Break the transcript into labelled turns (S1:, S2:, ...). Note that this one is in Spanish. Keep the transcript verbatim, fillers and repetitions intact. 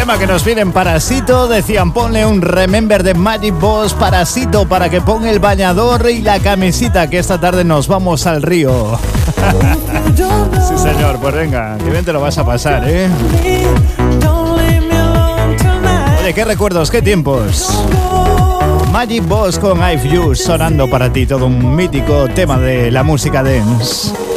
S1: tema que nos piden Parasito. Decían ponle un Remember de Magic Boss Parasito para que ponga el bañador y la camisita, que esta tarde nos vamos al río. Sí señor, pues venga, que bien te lo vas a pasar, ¿eh? Oye, qué recuerdos, qué tiempos. Magic Boss con I've You sonando para ti, todo un mítico tema de la música dance.